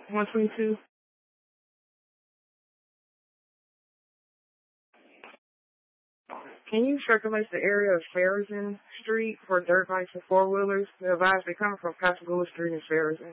122. Can you circulate the area of Farrington Street for dirt bikes and four-wheelers? They're advised they're coming from Pascagoula Street in Farrington.